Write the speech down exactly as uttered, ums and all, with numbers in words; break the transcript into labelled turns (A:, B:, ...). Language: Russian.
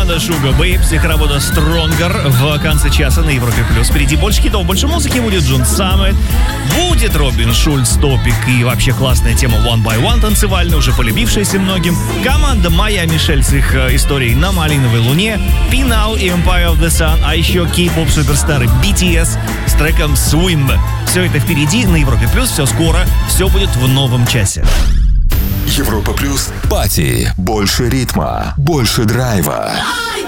A: команда Sugar Babes, их работа Stronger в конце часа на Европе Плюс. Впереди больше хитов, больше музыки. Будет Джун Саммет, будет Робин Шульц, Топик и вообще классная тема One by One танцевальная, уже полюбившаяся многим. Команда Майя Мишель с их историей на Малиновой Луне, P-Now и Empire of the Sun, а еще кей-поп суперстары би ти эс с треком Swim. Все это впереди на Европе Плюс, все скоро, все будет в новом часе.
B: Европа Плюс. Пати. Больше ритма, больше драйва.